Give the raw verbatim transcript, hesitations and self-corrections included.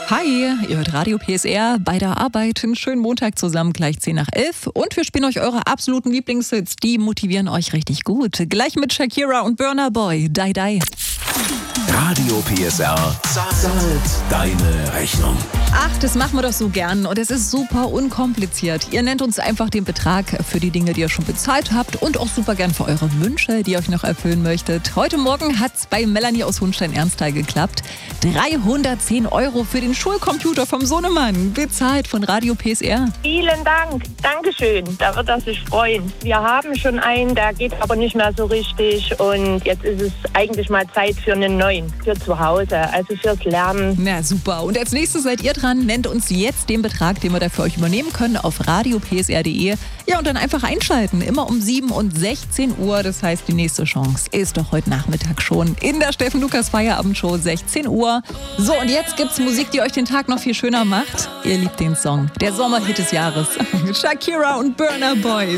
Hi, ihr hört Radio P S R bei der Arbeit. Einen schönen Montag zusammen, gleich zehn nach elf. Und wir spielen euch eure absoluten Lieblingshits. Die motivieren euch richtig gut. Gleich mit Shakira und Burna Boy. Die, die. Radio P S R zahlt deine Rechnung. Ach, das machen wir doch so gern und es ist super unkompliziert. Ihr nennt uns einfach den Betrag für die Dinge, die ihr schon bezahlt habt und auch super gern für eure Wünsche, die ihr euch noch erfüllen möchtet. Heute Morgen hat's bei Melanie aus Hohenstein-Ernsthal geklappt. dreihundertzehn Euro für den Schulcomputer vom Sohnemann, bezahlt von Radio P S R. Vielen Dank, Dankeschön, da wird er sich freuen. Wir haben schon einen, der geht aber nicht mehr so richtig und jetzt ist es eigentlich mal Zeit für einen neuen, für zu Hause, also fürs Lernen. Na super, und als nächstes seid ihr dran. Nennt uns jetzt den Betrag, den wir da für euch übernehmen können, auf radio p s r punkt d e. Ja, und dann einfach einschalten, immer um sieben und sechzehn Uhr. Das heißt, die nächste Chance ist doch heute Nachmittag schon in der Steffen Lukas Feierabendshow, sechzehn Uhr. So, und jetzt gibt's Musik, die euch den Tag noch viel schöner macht. Ihr liebt den Song, der Sommerhit des Jahres. Shakira und Burna Boy.